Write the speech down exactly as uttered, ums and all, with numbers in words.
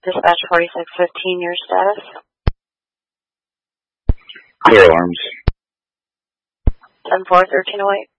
Dispatch forty-six fifteen, your status? Clear alarms. ten four, thirteen oh eight.